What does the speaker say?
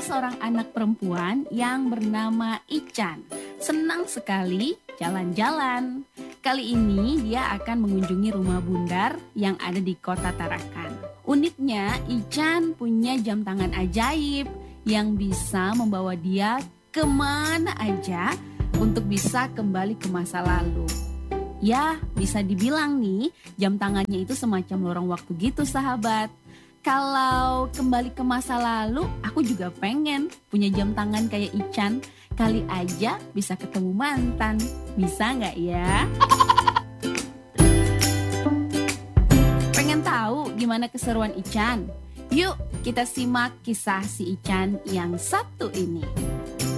seorang anak perempuan yang bernama Ican. Senang sekali jalan-jalan. Kali ini dia akan mengunjungi rumah bundar yang ada di kota Tarakan. Uniknya, Ican punya jam tangan ajaib yang bisa membawa dia kemana aja untuk bisa kembali ke masa lalu. Ya, bisa dibilang nih, jam tangannya itu semacam lorong waktu gitu, sahabat. Kalau kembali ke masa lalu, aku juga pengen punya jam tangan kayak Ican. Kali aja bisa ketemu mantan. Bisa nggak ya? Pengen tahu gimana keseruan Ican? Yuk kita simak kisah si Ican yang satu ini.